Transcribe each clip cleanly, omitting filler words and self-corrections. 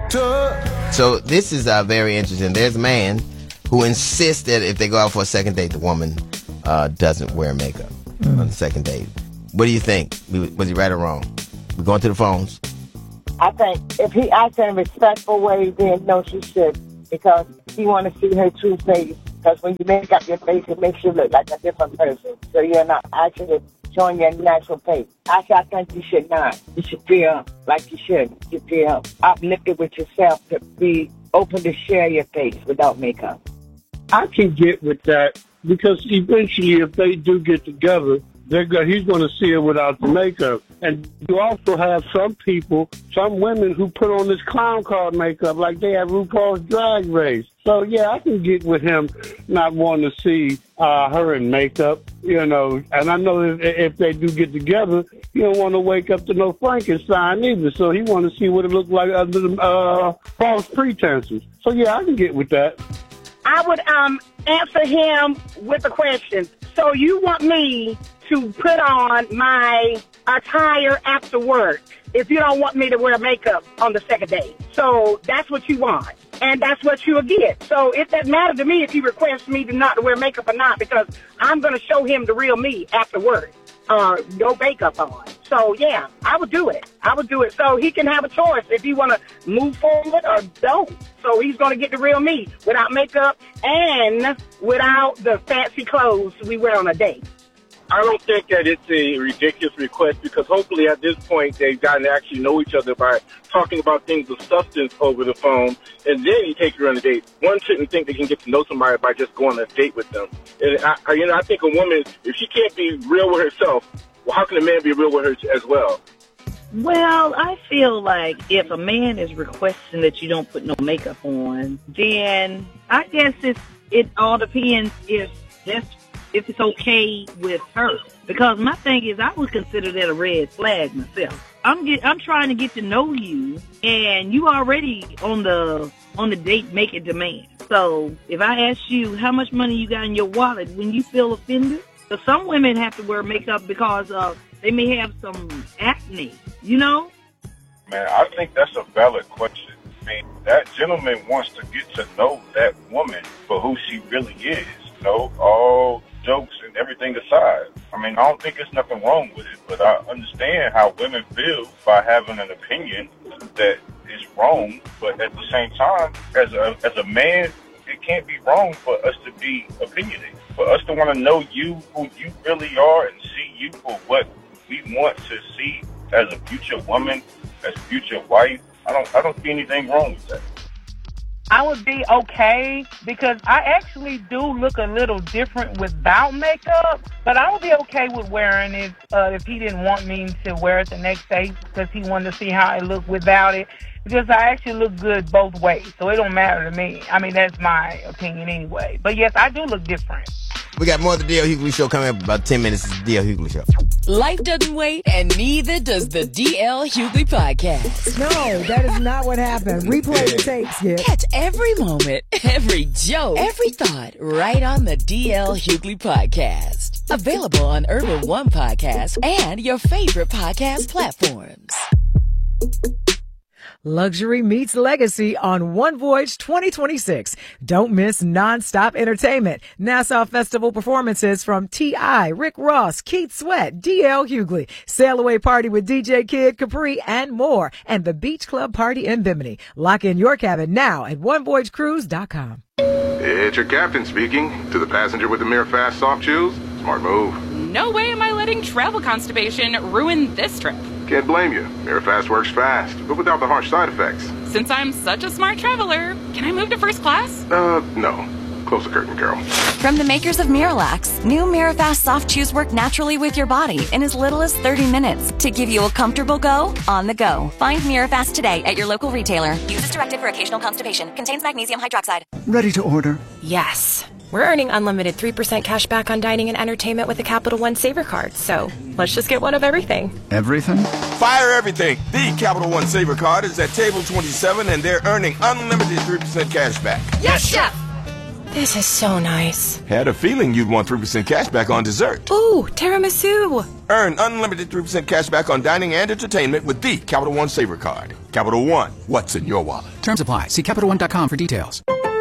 So this is very interesting. There's a man who insists that if they go out for a second date, the woman doesn't wear makeup on the second date. What do you think? Was he right or wrong? We're going to the phones. I think if he acts in a respectful way, then no, she should. Because he want to see her true face. Because when you make up your face, it makes you look like a different person. So you're not actually showing your natural face. Actually, I think you should not. You should feel like you should. You feel uplifted with yourself to be open to share your face without makeup. I can get with that because eventually if they do get together, he's going to see her without the makeup. And you also have some people, some women who put on this clown car makeup like they have RuPaul's Drag Race. So, yeah, I can get with him not wanting to see her in makeup, you know. And I know if they do get together, he don't want to wake up to no Frankenstein either. So he want to see what it looks like under the false pretenses. So, yeah, I can get with that. I would answer him with a question. So you want me to put on my attire after work if you don't want me to wear makeup on the second date? So that's what you want, and that's what you'll get. So it doesn't matter to me if you request me to not to wear makeup or not, because I'm going to show him the real me after work. No makeup on. So, yeah, I would do it. So he can have a choice if he want to move forward or don't. So he's going to get the real me without makeup and without the fancy clothes we wear on a date. I don't think that it's a ridiculous request because hopefully at this point they've gotten to actually know each other by talking about things of substance over the phone, and then you take her on a date. One shouldn't think they can get to know somebody by just going on a date with them. And I think a woman, if she can't be real with herself, well, how can a man be real with her as well? Well, I feel like if a man is requesting that you don't put no makeup on, then I guess it all depends if it's okay with her. Because my thing is, I would consider that a red flag myself. I'm trying to get to know you, and you already on the date making demand. So if I ask you how much money you got in your wallet, when you feel offended, so some women have to wear makeup because they may have some acne, you know? Man, I think that's a valid question. I mean, that gentleman wants to get to know that woman for who she really is. You know, all jokes and everything aside. I mean, I don't think there's nothing wrong with it, but I understand how women feel by having an opinion that is wrong. But at the same time, as a man, it can't be wrong for us to be opinionated. For us to want to know you, who you really are, and see you for what we want to see as a future woman, as a future wife, I don't see anything wrong with that. I would be okay because I actually do look a little different without makeup, but I would be okay with wearing it if he didn't want me to wear it the next day because he wanted to see how I look without it. Because I actually look good both ways, so it don't matter to me. I mean, that's my opinion anyway. But yes, I do look different. We got more of the D.L. Hughley Show coming up in about 10 minutes. It's the D.L. Hughley Show. Life doesn't wait, and neither does the D.L. Hughley Podcast. No, that is not what happened. Replay the tapes, yeah. Catch every moment, every joke, every thought right on the D.L. Hughley Podcast. Available on Urban One Podcast and your favorite podcast platforms. Luxury meets legacy on One Voyage 2026. Don't miss non-stop entertainment. Nassau Festival performances from T.I., Rick Ross, Keith Sweat, D.L. Hughley, Sail Away Party with DJ Kid Capri, and more. And the Beach Club Party in Bimini. Lock in your cabin now at onevoyagecruise.com. It's your captain speaking. To the passenger with the Mirror Fast soft shoes, smart move. No way am I letting travel constipation ruin this trip. Can't blame you. Mirror Fast works fast, but without the harsh side effects. Since I'm such a smart traveler, can I move to first class? No. Close the curtain, Carol. From the makers of Miralax, new Mirafast soft chews work naturally with your body in as little as 30 minutes to give you a comfortable go on the go. Find Mirafast today at your local retailer. Use as directed for occasional constipation. Contains magnesium hydroxide. Ready to order? Yes. We're earning unlimited 3% cash back on dining and entertainment with a Capital One Saver card, so let's just get one of everything. Everything? Fire everything! The Capital One Saver card is at table 27 and they're earning unlimited 3% cash back. Yes, Chef! This is so nice. Had a feeling you'd want 3% cash back on dessert. Ooh, tiramisu. Earn unlimited 3% cash back on dining and entertainment with the Capital One Savor Card. Capital One, what's in your wallet? Terms apply. See CapitalOne.com for details.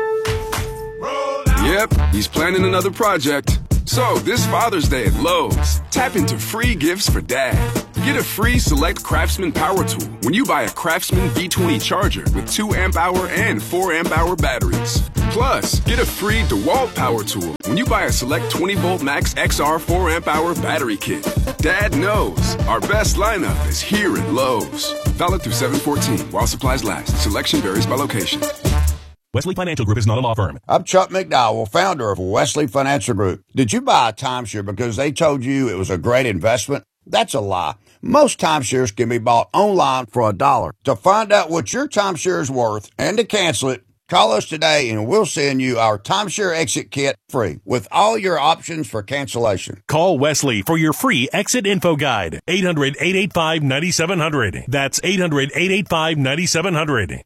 Yep, he's planning another project. So, this Father's Day at Lowe's, tap into free gifts for Dad. Get a free Select Craftsman Power Tool when you buy a Craftsman V20 charger with 2 amp-hour and 4 amp-hour batteries. Plus, get a free DeWalt Power Tool when you buy a Select 20-volt Max XR 4 amp-hour battery kit. Dad knows our best lineup is here at Lowe's. Valid through 7/14 while supplies last. Selection varies by location. Wesley Financial Group is not a law firm. I'm Chuck McDowell, founder of Wesley Financial Group. Did you buy a timeshare because they told you it was a great investment? That's a lie. Most timeshares can be bought online for $1. To find out what your timeshare is worth and to cancel it, call us today and we'll send you our timeshare exit kit free with all your options for cancellation. Call Wesley for your free exit info guide. 800-885-9700. That's 800-885-9700.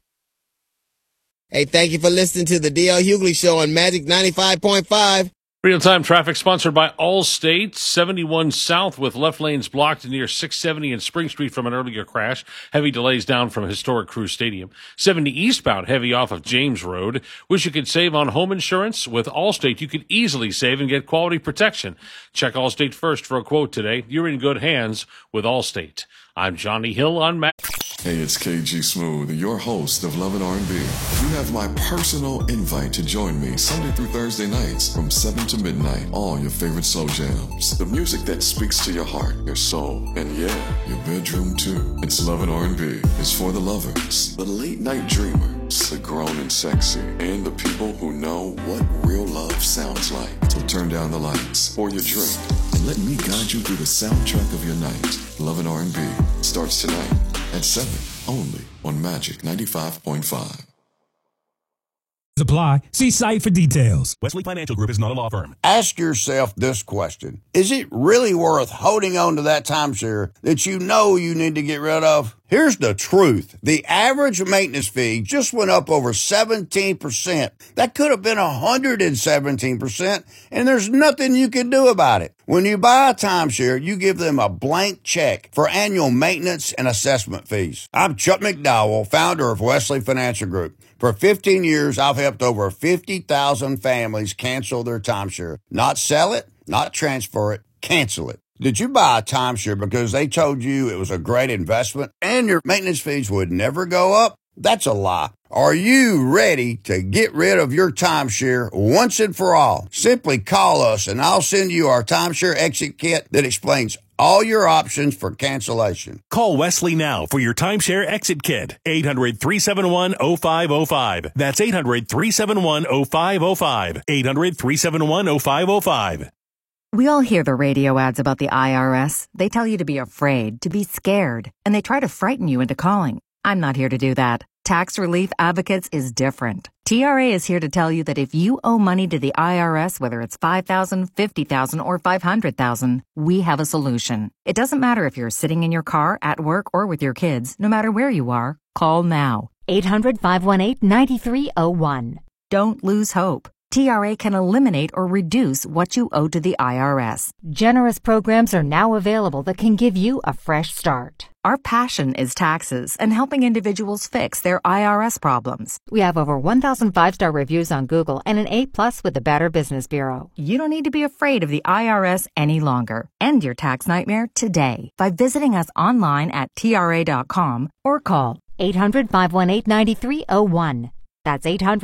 Hey, thank you for listening to the D.L. Hughley Show on Magic 95.5. Real-time traffic sponsored by Allstate. 71 south with left lanes blocked near 670 and Spring Street from an earlier crash. Heavy delays down from historic Crew Stadium. 70 eastbound heavy off of James Road. Wish you could save on home insurance? With Allstate, you could easily save and get quality protection. Check Allstate first for a quote today. You're in good hands with Allstate. I'm Johnny Hill on Mac. Hey, it's KG Smooth, your host of Love and R&B. You have my personal invite to join me Sunday through Thursday nights from 7 to midnight. All your favorite slow jams. The music that speaks to your heart, your soul, and yeah, your bedroom too. It's Love and R&B. It's for the lovers, the late night dreamers, the grown and sexy, and the people who know what real love sounds like. So turn down the lights, pour your drink, and let me guide you through the soundtrack of your night. Love and R&B starts tonight at 7, only on Magic 95.5. Apply. See site for details. Wesley Financial Group is not a law firm. Ask yourself this question. Is it really worth holding on to that timeshare that you know you need to get rid of? Here's the truth. The average maintenance fee just went up over 17%. That could have been 117%, and there's nothing you can do about it. When you buy a timeshare, you give them a blank check for annual maintenance and assessment fees. I'm Chuck McDowell, founder of Wesley Financial Group. For 15 years, I've helped over 50,000 families cancel their timeshare. Not sell it, not transfer it, cancel it. Did you buy a timeshare because they told you it was a great investment and your maintenance fees would never go up? That's a lie. Are you ready to get rid of your timeshare once and for all? Simply call us and I'll send you our timeshare exit kit that explains all your options for cancellation. Call Wesley now for your timeshare exit kit. 800-371-0505. That's 800-371-0505. 800-371-0505. We all hear the radio ads about the IRS. They tell you to be afraid, to be scared, and they try to frighten you into calling. I'm not here to do that. Tax Relief Advocates is different. TRA is here to tell you that if you owe money to the IRS, whether it's $5,000, $50,000, or $500,000, we have a solution. It doesn't matter if you're sitting in your car, at work, or with your kids. No matter where you are, call now. 800-518-9301. Don't lose hope. TRA can eliminate or reduce what you owe to the IRS. Generous programs are now available that can give you a fresh start. Our passion is taxes and helping individuals fix their IRS problems. We have over 1,000 5-star reviews on Google and an A+ with the Better Business Bureau. You don't need to be afraid of the IRS any longer. End your tax nightmare today by visiting us online at TRA.com or call 800-518-9301. That's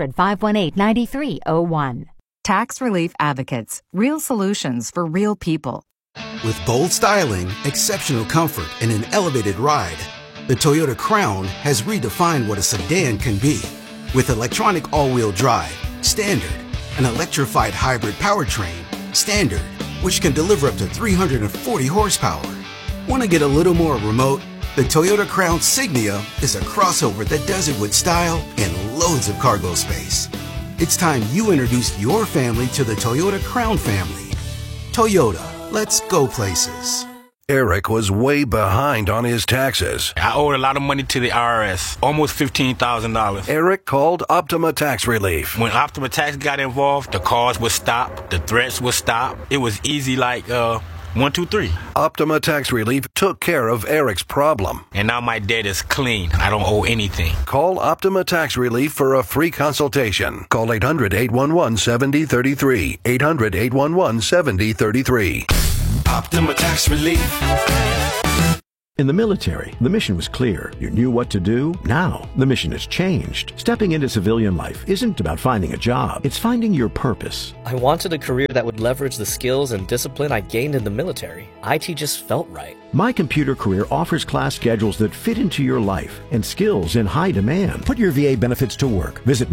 800-518-9301. Tax Relief Advocates. Real solutions for real people. With bold styling, exceptional comfort, and an elevated ride, the Toyota Crown has redefined what a sedan can be. With electronic all-wheel drive, standard, an electrified hybrid powertrain, standard, which can deliver up to 340 horsepower. Want to get a little more remote? The Toyota Crown Signia is a crossover that does it with style and loads of cargo space. It's time you introduced your family to the Toyota Crown family. Toyota, let's go places. Eric was way behind on his taxes. I owed a lot of money to the IRS, almost $15,000. Eric called Optima Tax Relief. When Optima Tax got involved, the calls would stop, the threats would stop. It was easy like 1, 2, 3. Optima Tax Relief took care of Eric's problem. And now my debt is clean. I don't owe anything. Call Optima Tax Relief for a free consultation. Call 800-811-7033. 800-811-7033. Optima Tax Relief. In the military, the mission was clear. You knew what to do. Now, the mission has changed. Stepping into civilian life isn't about finding a job. It's finding your purpose. I wanted a career that would leverage the skills and discipline I gained in the military. IT just felt right. My Computer Career offers class schedules that fit into your life and skills in high demand. Put your VA benefits to work. Visit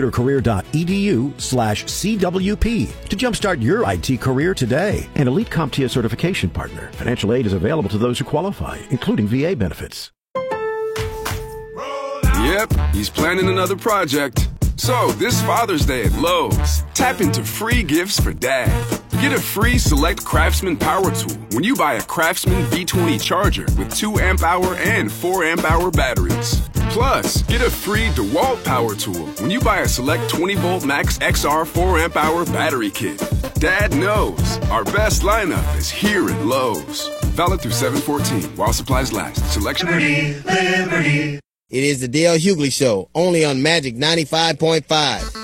mycomputercareer.edu/CWP to jumpstart your IT career today. An Elite CompTIA certification partner. Financial aid is available to those who qualify, including VA benefits. Yep, he's planning another project. So, this Father's Day at Lowe's, tap into free gifts for Dad. Get a free Select Craftsman power tool when you buy a Craftsman V20 charger with 2 amp-hour and 4 amp-hour batteries. Plus, get a free DeWalt power tool when you buy a Select 20-volt Max XR 4 amp-hour battery kit. Dad knows our best lineup is here at Lowe's. Valid through 7/14 while supplies last. Selection. Liberty. It is the DL Hughley Show, only on Magic 95.5.